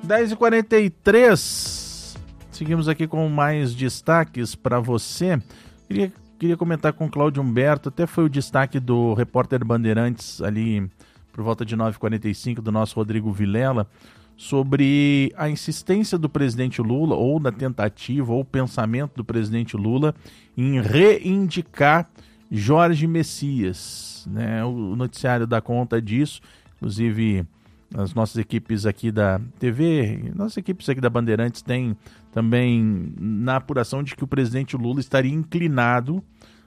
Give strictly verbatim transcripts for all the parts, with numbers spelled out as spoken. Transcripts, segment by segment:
dez e quarenta e três, seguimos aqui com mais destaques para você. Queria, queria comentar com o Cláudio Humberto, até foi o destaque do repórter Bandeirantes ali por volta de nove e quarenta e cinco do nosso Rodrigo Vilela, sobre a insistência do presidente Lula, ou da tentativa, ou pensamento do presidente Lula em reindicar Jorge Messias, né? O noticiário dá conta disso, inclusive as nossas equipes aqui da T V, nossas equipes aqui da Bandeirantes têm também na apuração de que o presidente Lula estaria inclinado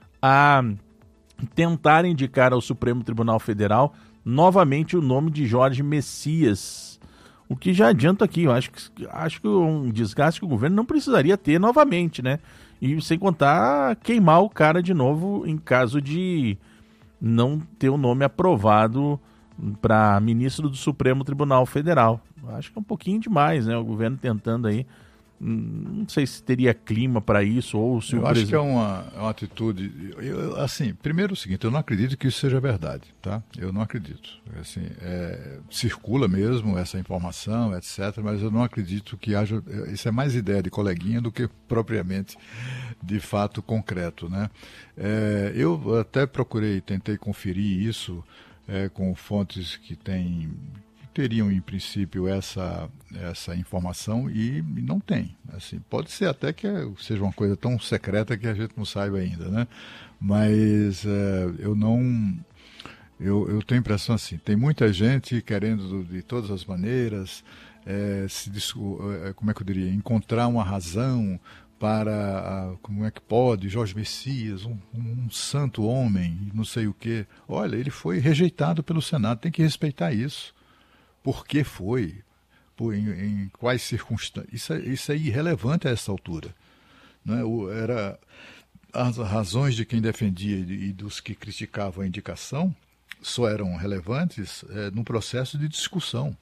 a tentar indicar ao Supremo Tribunal Federal novamente o nome de Jorge Messias. O que já adianto aqui, eu acho que, acho que um desgaste que o governo não precisaria ter novamente, né? E sem contar queimar o cara de novo em caso de não ter o nome aprovado para ministro do Supremo Tribunal Federal. Acho que é um pouquinho demais, né? O governo tentando aí. Não sei se teria clima para isso ou se eu o acho presidente... que é uma, uma atitude. Eu, assim, primeiro é o seguinte, eu não acredito que isso seja verdade, tá? Eu não acredito. Assim, é, circula mesmo essa informação, etcétera, mas eu não acredito que haja. Isso é mais ideia de coleguinha do que propriamente de fato concreto, né? É, eu até procurei, tentei conferir isso é, com fontes que têm. teriam em princípio essa, essa informação e não tem. Assim, pode ser até que seja uma coisa tão secreta que a gente não saiba ainda, né? Mas é, eu não... Eu, eu tenho a impressão assim, tem muita gente querendo de todas as maneiras, é, se, como é que eu diria, encontrar uma razão para, a, como é que pode, Jorge Messias, um, um santo homem, não sei o quê. Olha, ele foi rejeitado pelo Senado, tem que respeitar isso. Por que foi? Por, em, em quais circunstâncias? Isso é, isso é irrelevante a essa altura. Né? O, era, as razões de quem defendia e, e dos que criticavam a indicação só eram relevantes é, no processo de discussão.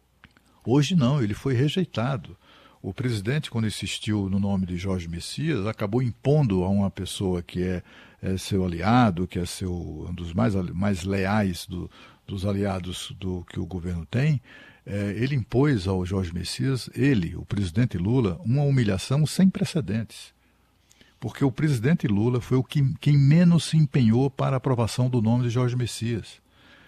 Hoje não, ele foi rejeitado. O presidente, quando insistiu no nome de Jorge Messias, acabou impondo a uma pessoa que é, é seu aliado, que é seu, um dos mais, mais leais do dos aliados do que o governo tem, eh, ele impôs ao Jorge Messias, ele, o presidente Lula, uma humilhação sem precedentes. Porque o presidente Lula foi o que, quem menos se empenhou para a aprovação do nome de Jorge Messias.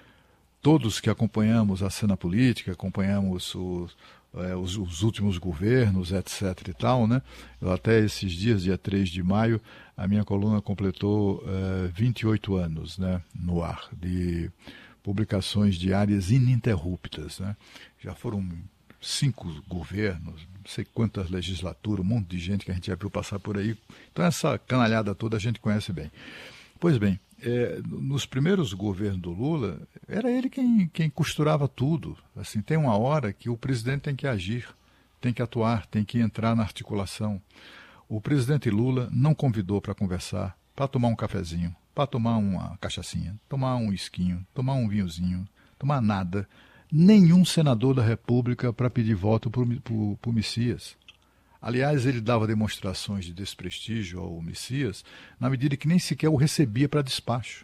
Todos que acompanhamos a cena política, acompanhamos os, eh, os, os últimos governos, etcétera e tal, né? Eu, até esses dias, dia três de maio, a minha coluna completou eh, vinte e oito anos, né, no ar, de publicações diárias ininterruptas, né? Já foram cinco governos, não sei quantas legislaturas, um monte de gente que a gente já viu passar por aí. Então essa canalhada toda a gente conhece bem. Pois bem, é, nos primeiros governos do Lula, era ele quem, quem costurava tudo. Assim, tem uma hora que o presidente tem que agir, tem que atuar, tem que entrar na articulação. O presidente Lula não convidou para conversar, para tomar um cafezinho, para tomar uma cachaçinha, tomar um esquinho, tomar um vinhozinho, tomar nada. Nenhum senador da República para pedir voto por, por, por Messias. Aliás, ele dava demonstrações de desprestígio ao Messias na medida que nem sequer o recebia para despacho.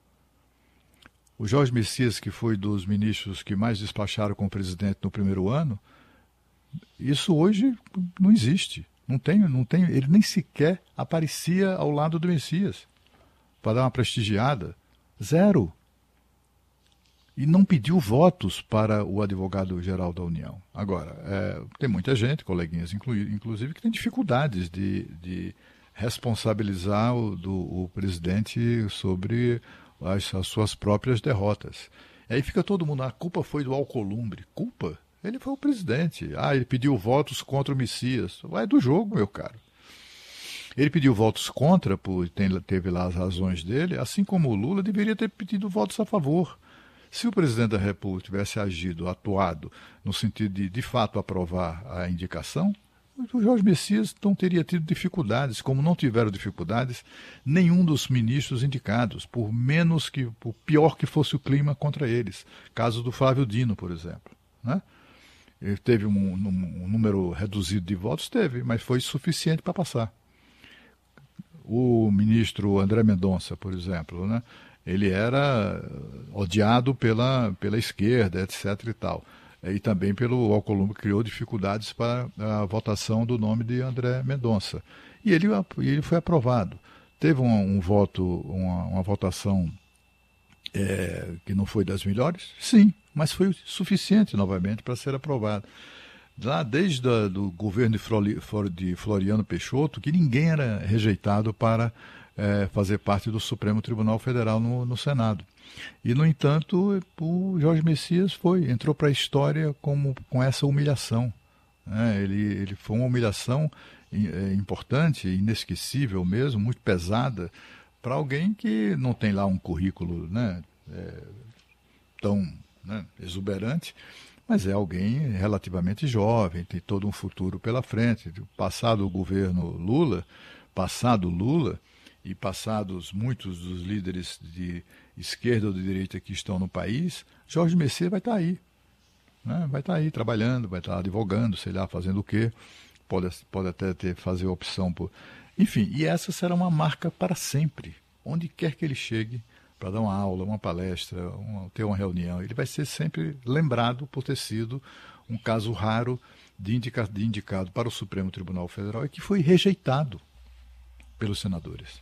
O Jorge Messias, que foi dos ministros que mais despacharam com o presidente no primeiro ano, isso hoje não existe. Não tem, não tem, ele nem sequer aparecia ao lado do Messias para dar uma prestigiada. Zero. E não pediu votos para o advogado-geral da União. Agora, é, tem muita gente, coleguinhas inclui, inclusive, que tem dificuldades de, de responsabilizar o, do, o presidente sobre as, as suas próprias derrotas. E aí fica todo mundo, a culpa foi do Alcolumbre. Culpa? Ele foi o presidente. Ah, ele pediu votos contra o Messias. Vai do jogo, meu caro. Ele pediu votos contra, por, tem, teve lá as razões dele, assim como o Lula deveria ter pedido votos a favor. Se o presidente da República tivesse agido, atuado, no sentido de, de fato, aprovar a indicação, o Jorge Messias não teria tido dificuldades, como não tiveram dificuldades nenhum dos ministros indicados, por menos que, por pior que fosse o clima contra eles. Caso do Flávio Dino, por exemplo, né? Ele teve um, um, um número reduzido de votos? Teve, mas foi suficiente para passar. O ministro André Mendonça, por exemplo, né? Ele era odiado pela, pela esquerda, etcétera e tal. e também pelo Alcolumbre criou dificuldades para a votação do nome de André Mendonça. E ele, ele foi aprovado. Teve um, um voto, uma, uma votação é, que não foi das melhores? Sim, mas foi suficiente novamente para ser aprovado. Lá desde o do governo de Floriano Peixoto, que ninguém era rejeitado para é, fazer parte do Supremo Tribunal Federal no, no Senado. E, no entanto, o Jorge Messias foi, entrou para a história como, com essa humilhação. Né? Ele, ele foi uma humilhação é, importante, inesquecível mesmo, muito pesada, para alguém que não tem lá um currículo, né, é, tão, né, exuberante, mas é alguém relativamente jovem, tem todo um futuro pela frente. Passado o governo Lula, passado Lula e passados muitos dos líderes de esquerda ou de direita que estão no país, Jorge Messias vai estar aí. Né? Vai estar aí trabalhando, vai estar advogando, sei lá, fazendo o quê. Pode, pode até ter, fazer opção por... Enfim, e essa será uma marca para sempre. Onde quer que ele chegue, para dar uma aula, uma palestra, uma, ter uma reunião, ele vai ser sempre lembrado por ter sido um caso raro de, indica, de indicado para o Supremo Tribunal Federal e que foi rejeitado pelos senadores.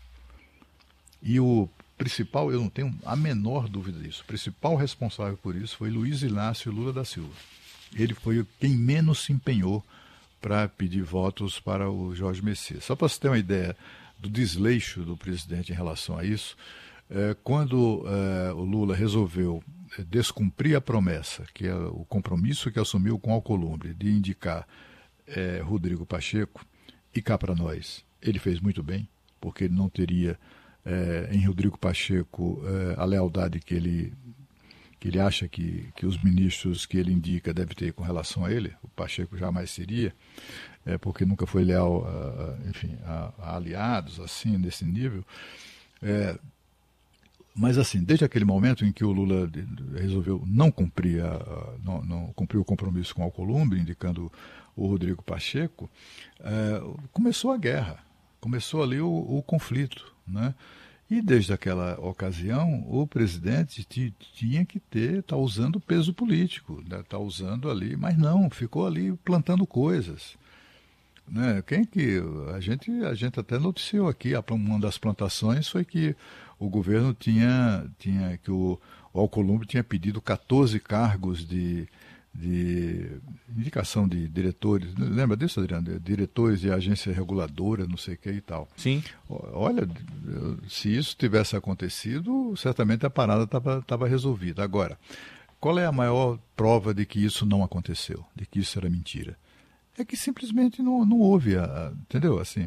E o principal, eu não tenho a menor dúvida disso, o principal responsável por isso foi Luiz Inácio Lula da Silva. Ele foi quem menos se empenhou para pedir votos para o Jorge Messias. Só para você ter uma ideia do desleixo do presidente em relação a isso, é, quando é, o Lula resolveu descumprir a promessa, que é o compromisso que assumiu com o Alcolumbre, de indicar é, Rodrigo Pacheco, e cá para nós, ele fez muito bem, porque ele não teria é, em Rodrigo Pacheco é, a lealdade que ele, que ele acha que, que os ministros que ele indica devem ter com relação a ele. O Pacheco jamais seria, é, porque nunca foi leal a, enfim, a, a aliados, assim, nesse nível. É, mas, assim, desde aquele momento em que o Lula resolveu não cumprir, a, a, não, não cumprir o compromisso com o Alcolumbre, indicando o Rodrigo Pacheco, é, começou a guerra, começou ali o, o conflito, né? E desde aquela ocasião o presidente t- tinha que ter, tá usando peso político, né? Tá usando ali, mas não, ficou ali plantando coisas, né? Quem que a gente a gente até noticiou aqui, uma das plantações foi que o governo tinha tinha que o, o Alcolumbre tinha pedido catorze cargos de de indicação de diretores, lembra disso, Adriano? Diretores de agência reguladora, não sei o que e tal. Sim. Olha, se isso tivesse acontecido, certamente a parada estava resolvida. Agora, qual é a maior prova de que isso não aconteceu, de que isso era mentira? É que simplesmente não, não houve, a, entendeu? Assim,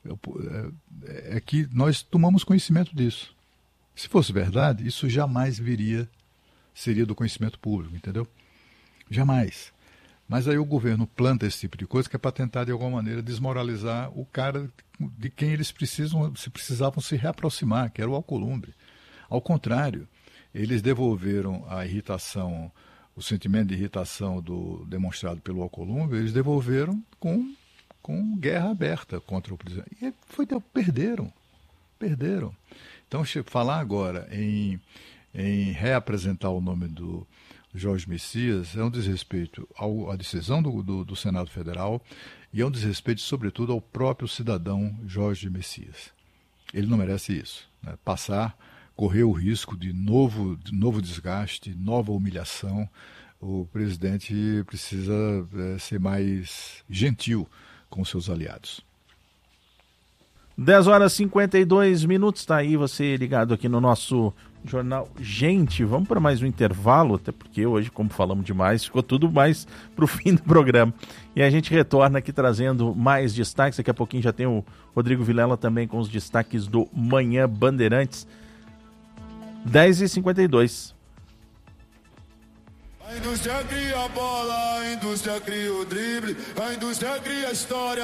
é, é que nós tomamos conhecimento disso. Se fosse verdade, isso jamais viria, seria do conhecimento público, entendeu? Jamais. Mas aí o governo planta esse tipo de coisa que é para tentar, de alguma maneira, desmoralizar o cara de quem eles precisam, se precisavam se reaproximar, que era o Alcolumbre. Ao contrário, eles devolveram a irritação, o sentimento de irritação do, demonstrado pelo Alcolumbre, eles devolveram com, com guerra aberta contra o presidente. E foi, perderam. Perderam. Então, falar agora em, em reapresentar o nome do Jorge Messias é um desrespeito ao, à decisão do, do, do Senado Federal e é um desrespeito, sobretudo, ao próprio cidadão Jorge Messias. Ele não merece isso, né? Passar, correr o risco de novo, de novo desgaste, nova humilhação. O presidente precisa é, ser mais gentil com seus aliados. dez horas e cinquenta e dois minutos, está aí você ligado aqui no nosso jornal. Gente, vamos para mais um intervalo, até porque hoje, como falamos demais, ficou tudo mais para o fim do programa. E a gente retorna aqui trazendo mais destaques. Daqui a pouquinho já tem o Rodrigo Vilela também com os destaques do Manhã Bandeirantes. dez e cinquenta e dois. A indústria cria a bola, a indústria cria o drible, a indústria cria a história.